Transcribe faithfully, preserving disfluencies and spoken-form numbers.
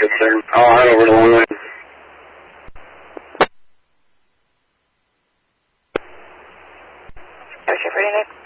Yes, sir. I'll head over to Lewin. What's your name?